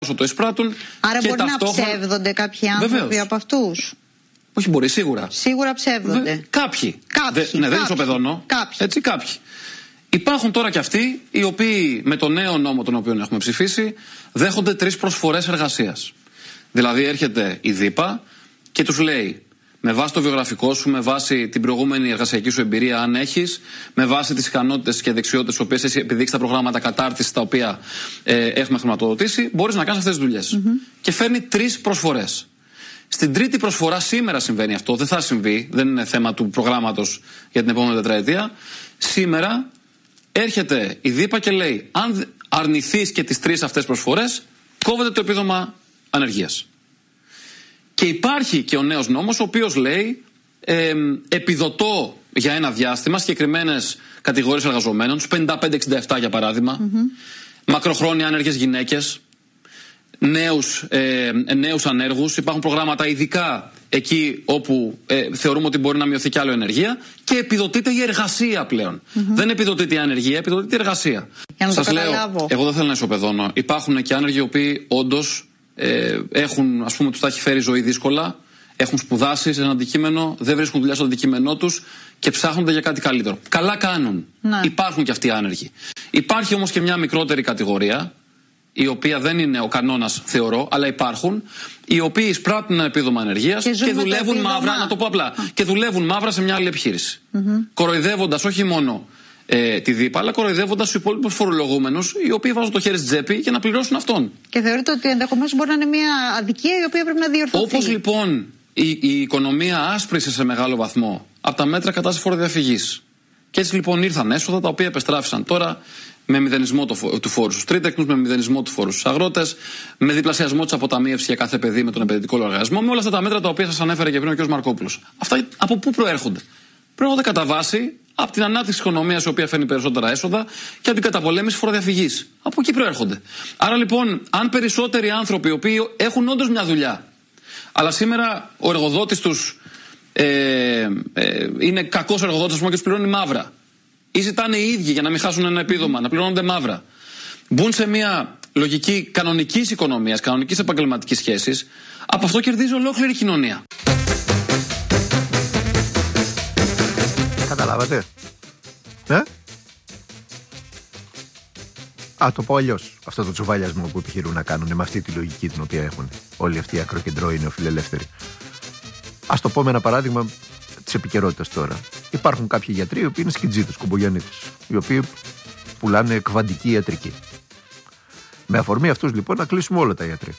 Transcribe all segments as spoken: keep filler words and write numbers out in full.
όσο το εισπράττουν. Άρα και μπορεί ταυτόχρονα... να ψεύδονται κάποιοι άνθρωποι Βεβαίως. από αυτούς. Όχι, μπορεί, σίγουρα. Σίγουρα ψεύδονται. Βε... Κάποιοι. Κάποιοι. Δε... Ναι, δεν κάποιοι. ισοπεδώνω. Κάποιοι. Έτσι, κάποιοι. Υπάρχουν τώρα και αυτοί οι οποίοι με το νέο νόμο τον οποίο έχουμε ψηφίσει δέχονται τρεις προσφορές εργασίας. Δηλαδή έρχεται η ΔΥΠΑ και τους λέει, με βάση το βιογραφικό σου, με βάση την προηγούμενη εργασιακή σου εμπειρία, αν έχεις, με βάση τις ικανότητες και δεξιότητες τις οποίες έχει επιδείξει τα προγράμματα κατάρτισης τα οποία ε, έχουμε χρηματοδοτήσει, μπορείς να κάνεις αυτές τις δουλειές. Mm-hmm. Και φέρνει τρεις προσφορές. Στην τρίτη προσφορά, σήμερα συμβαίνει αυτό, δεν θα συμβεί, δεν είναι θέμα του προγράμματος για την επόμενη τετραετία. Σήμερα έρχεται η ΔΥΠΑ και λέει, αν αρνηθείς και τις τρεις αυτές προσφορές, κόβεται το επίδομα ανεργίας. Και υπάρχει και ο νέος νόμος, ο οποίος λέει, ε, επιδοτώ για ένα διάστημα συγκεκριμένες κατηγορίες εργαζομένων, τους πενήντα πέντε εξήντα επτά για παράδειγμα, mm-hmm. μακροχρόνια άνεργες γυναίκες, νέους, ε, νέους ανέργους. Υπάρχουν προγράμματα ειδικά εκεί όπου ε, θεωρούμε ότι μπορεί να μειωθεί κι άλλο η ενεργεία, και επιδοτείται η εργασία πλέον. Mm-hmm. Δεν επιδοτείται η ανεργία, επιδοτείται η εργασία. Σας λέω, εγώ δεν θέλω να ισοπεδώνω. Υπάρχουν και άνεργοι οι οποίοι όντως ε, έχουν, ας πούμε, τους τα έχει φέρει η ζωή δύσκολα, έχουν σπουδάσει σε ένα αντικείμενο, δεν βρίσκουν δουλειά στο αντικείμενό τους και ψάχνονται για κάτι καλύτερο. Καλά κάνουν. Ναι. Υπάρχουν και αυτοί οι άνεργοι. Υπάρχει όμως και μια μικρότερη κατηγορία, η οποία δεν είναι ο κανόνας, θεωρώ, αλλά υπάρχουν, οι οποίοι εισπράττουν ένα επίδομα ανεργίας και, και δουλεύουν μαύρα, να το πω απλά, και δουλεύουν μαύρα σε μια άλλη επιχείρηση. Mm-hmm. Κοροϊδεύοντας όχι μόνο ε, τη ΔΥΠΑ, αλλά κοροϊδεύοντας τους υπόλοιπους φορολογούμενους, οι οποίοι βάζουν το χέρι στην τσέπη για να πληρώσουν αυτόν. Και θεωρείτε ότι ενδεχομένως μπορεί να είναι μια αδικία η οποία πρέπει να διορθωθεί. Όπως λοιπόν η, η οικονομία άσπρισε σε μεγάλο βαθμό από τα μέτρα κατά της φοροδιαφυγής. Και έτσι λοιπόν ήρθαν έσοδα τα οποία επεστράφησαν τώρα με μηδενισμό του φόρου στους τρίτεκνους, με μηδενισμό του φόρου στους αγρότες, με διπλασιασμό της αποταμίευσης για κάθε παιδί με τον επενδυτικό λογαριασμό, με όλα αυτά τα μέτρα τα οποία σας ανέφερε και πριν ο κ. Μαρκόπουλος. Αυτά από πού προέρχονται? Προέρχονται κατά βάση από την ανάπτυξη της οικονομίας, η οποία φέρνει περισσότερα έσοδα, και από την καταπολέμηση φοροδιαφυγής. Από εκεί προέρχονται. Άρα λοιπόν, αν περισσότεροι άνθρωποι οι οποίοι έχουν όντως μια δουλειά, αλλά σήμερα ο εργοδότης τους ε, ε, είναι κακός εργοδότης και τους πληρώνει μαύρα, ή ζητάνε οι ίδιοι για να μην χάσουν ένα επίδομα, να πληρώνονται μαύρα, μπουν σε μια λογική κανονικής οικονομίας, κανονικής επαγγελματικής σχέσης, από αυτό κερδίζει ολόκληρη η κοινωνία. Καταλάβατε? Ε? Α, το πω αλλιώς. Αυτό το τσουβάλιασμα που επιχειρούν να κάνουν με αυτή τη λογική την οποία έχουν όλοι αυτοί οι ακροκεντρώοι νεοφιλελεύθεροι. Ας το πω με ένα παράδειγμα της επικαιρότητας τώρα. Υπάρχουν κάποιοι γιατροί οι οποίοι είναι σκιτζίδες, κουμπογιαννίτες, οι οποίοι πουλάνε κβαντική ιατρική. Με αφορμή αυτούς λοιπόν να κλείσουμε όλα τα ιατροί.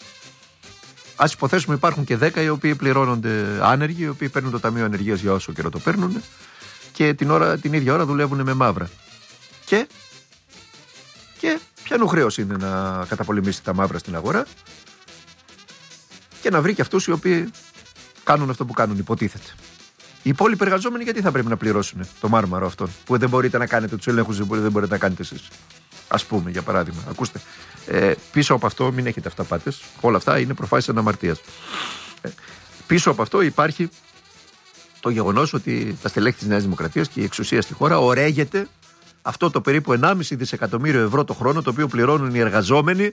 Ας υποθέσουμε υπάρχουν και δέκα οι οποίοι πληρώνονται άνεργοι, οι οποίοι παίρνουν το ταμείο ανεργίας για όσο καιρό το παίρνουν και την, ώρα, την ίδια ώρα δουλεύουν με μαύρα. Και, και ποιανού χρέος είναι να καταπολεμήσει τα μαύρα στην αγορά και να βρει και αυτούς οι οποίοι κάνουν αυτό που κάνουν, υποτίθεται. Οι υπόλοιποι εργαζόμενοι γιατί θα πρέπει να πληρώσουν το μάρμαρο αυτόν που δεν μπορείτε να κάνετε τους ελέγχους, δεν μπορείτε να κάνετε εσείς? Ας πούμε, για παράδειγμα, ακούστε, ε, πίσω από αυτό, μην έχετε αυταπάτες, όλα αυτά είναι προφάσεις αναμαρτίας. Ε, πίσω από αυτό υπάρχει το γεγονός ότι τα στελέχη της Νέας Δημοκρατίας και η εξουσία στη χώρα ορέγεται αυτό το περίπου ενάμιση δισεκατομμύριο ευρώ το χρόνο το οποίο πληρώνουν οι εργαζόμενοι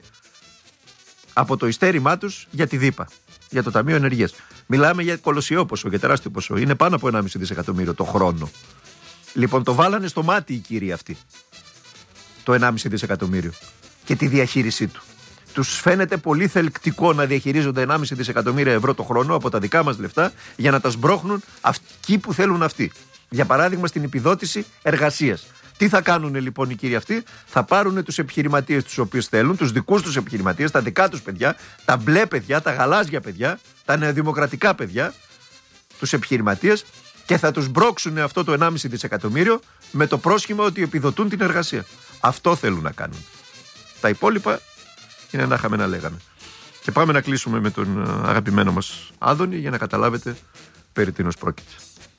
από το ειστέρημά τους για τη ΔΥΠΑ, για το Ταμείο Ενεργείας. Μιλάμε για κολοσιαίο ποσό, για τεράστιο ποσό. Είναι πάνω από ενάμιση δισεκατομμύριο το χρόνο. Λοιπόν, το βάλανε στο μάτι οι κύριοι αυτοί. Το ενάμιση δισεκατομμύριο και τη διαχείρισή του. Τους φαίνεται πολύ θελκτικό να διαχειρίζονται ενάμιση δισεκατομμύρια ευρώ το χρόνο από τα δικά μας λεφτά για να τα σμπρώχνουν εκεί που θέλουν αυτοί. Για παράδειγμα, στην επιδότηση εργασίας. Τι θα κάνουν λοιπόν οι κύριοι αυτοί? Θα πάρουν τους επιχειρηματίες τους οποίους θέλουν, τους δικούς τους επιχειρηματίες, τα δικά τους παιδιά, τα μπλε παιδιά, τα γαλάζια παιδιά, τα νεοδημοκρατικά παιδιά, τους επιχειρηματίες, και θα τους μπρώξουν αυτό το ενάμιση δισεκατομμύριο με το πρόσχημα ότι επιδοτούν την εργασία. Αυτό θέλουν να κάνουν. Τα υπόλοιπα είναι να είχαμε να λέγαμε. Και πάμε να κλείσουμε με τον αγαπημένο μας Άδωνη για να καταλάβετε περί τίνος πρόκειται.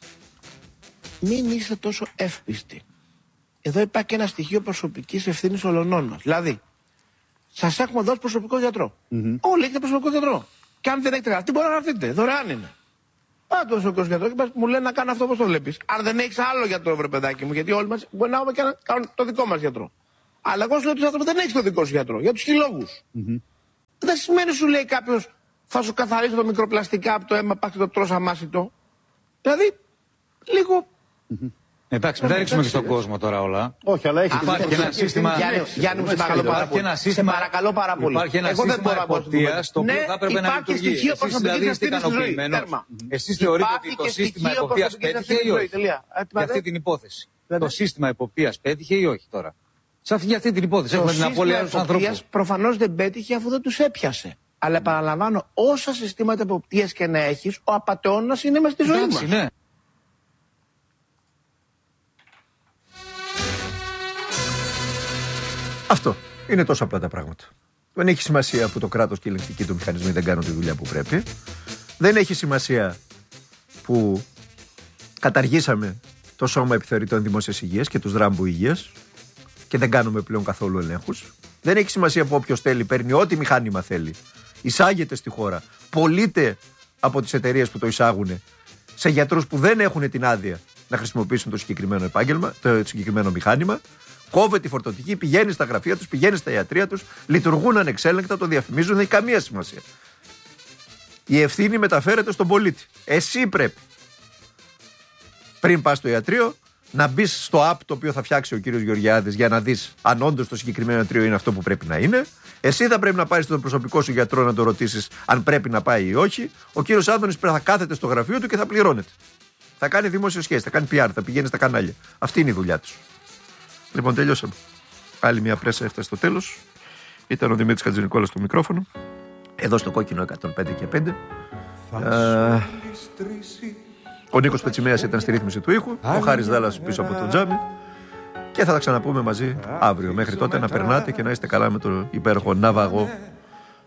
Μην είστε τόσο εύπιστοι. Εδώ υπάρχει και ένα στοιχείο προσωπικής ευθύνης ολονών μας. Δηλαδή, σας έχουμε δώσει προσωπικό γιατρό. Mm-hmm. Όλοι έχετε προσωπικό γιατρό. Και αν δεν έχετε γραφτεί, μπορεί να γραφτείτε. Δωρεάν είναι. Πάτε το προσωπικό γιατρό και μου λένε να κάνω αυτό όπως το βλέπεις. Αν δεν έχεις άλλο γιατρό, βρε παιδάκι μου, γιατί όλοι μας μπορεί να έχουμε και ένα, το δικό μας γιατρό. Αλλά εγώ σου λέω ότι δεν έχεις το δικό σου γιατρό. Για τους χιλόγους. Mm-hmm. σημαίνει σου λέει κάποιος θα σου καθαρίσει το μικροπλαστικά από το αίμα, πας και το τρως αμάσιτο. Δηλαδή, λίγο. Mm-hmm. Εντάξει, μην τα ρίξουμε και στον κόσμο τώρα όλα. Όχι, αλλά έχει υπάρχει ένα σύστημα. Γιάννη, μου σε παρακαλώ πάρα πολύ. Υπάρχει ένα σύστημα εποπτείας το οποίο θα έπρεπε να λειτουργεί. Εσείς δηλαδή είστε ικανοποιημένος. Εσείς θεωρείτε ότι το σύστημα εποπτείας πέτυχε ή όχι? Για αυτή την υπόθεση. Το σύστημα εποπτείας πέτυχε ή όχι τώρα? Σε αυτή, για αυτή την υπόθεση έχουμε την απώλεια άλλους ανθρώπους. Προφανώς δεν πέτυχε αφού δεν τους έπιασε. Αλλά επαναλαμβάνω, όσα συστήματα εποπτείας και να έχεις, ο απατεώνας είναι μες στη ζωή μας. Ναι. Αυτό. Είναι τόσο απλά τα πράγματα. Δεν έχει σημασία που το κράτος και οι ελεγκτικοί του μηχανισμοί δεν κάνουν τη δουλειά που πρέπει. Δεν έχει σημασία που καταργήσαμε το Σώμα Επιθεωρητών Δημόσιας Υγείας και τους Ράμπου Υγείας και δεν κάνουμε πλέον καθόλου ελέγχους. Δεν έχει σημασία που όποιος θέλει παίρνει ό,τι μηχάνημα θέλει, εισάγεται στη χώρα, πωλείται από τις εταιρείες που το εισάγουν σε γιατρούς που δεν έχουν την άδεια να χρησιμοποιήσουν το συγκεκριμένο επάγγελμα, το συγκεκριμένο μηχάνημα. Κόβεται τη φορτωτική, πηγαίνει στα γραφεία τους, πηγαίνει στα ιατρεία τους, λειτουργούν ανεξέλεγκτα, το διαφημίζουν, δεν έχει καμία σημασία. Η ευθύνη μεταφέρεται στον πολίτη. Εσύ πρέπει, πριν πας στο ιατρείο, να μπεις στο app το οποίο θα φτιάξει ο κύριος Γεωργιάδης για να δεις αν όντως το συγκεκριμένο ιατρείο είναι αυτό που πρέπει να είναι. Εσύ θα πρέπει να πάρεις τον προσωπικό σου γιατρό να το ρωτήσεις αν πρέπει να πάει ή όχι. Ο κύριος Άδωνης θα κάθεται στο γραφείο του και θα πληρώνεται. Θα κάνει δημόσιο σχέση, θα κάνει πι αρ, θα πηγαίνει στα κανάλια. Αυτή είναι η δουλειά του. Λοιπόν, τελειώσαμε. Άλλη μια πρέσα έφτασε στο τέλος. Ήταν ο Δημήτρης Χατζηνικόλας στο μικρόφωνο. Εδώ στο κόκκινο εκατόν πέντε και πέντε. Ε, ο Νίκος Πετσιμέας ήταν στη ρύθμιση του ήχου. Ο Χάρης Δάλλας πίσω από το τζάμι. Και θα τα ξαναπούμε μαζί αύριο. Μέχρι τότε να περνάτε και να είστε καλά με το υπέροχο ναυαγό